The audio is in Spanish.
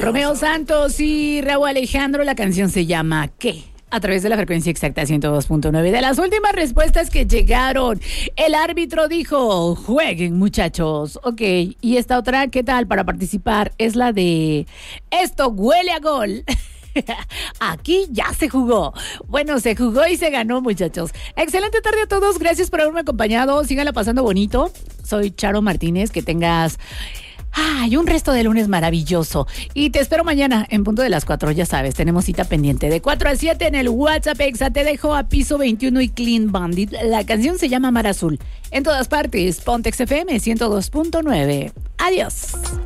Romeo Santos y Raúl Alejandro, la canción se llama ¿Qué? A través de la frecuencia exacta 102.9. De las últimas respuestas que llegaron, el árbitro dijo, jueguen muchachos. Ok, y esta otra, ¿qué tal para participar? Es la de, esto huele a gol. Aquí ya se jugó. Bueno, se jugó y se ganó, muchachos. Excelente tarde a todos, gracias por haberme acompañado. Síganla pasando bonito. Soy Charo Martínez, que tengas... y un resto de lunes maravilloso. Y te espero mañana en punto de las 4, ya sabes, tenemos cita pendiente de 4 a 7 en el WhatsApp Exa. Te dejo a Piso 21 y Clean Bandit. La canción se llama Mar Azul. En todas partes, Pontex FM 102.9. Adiós.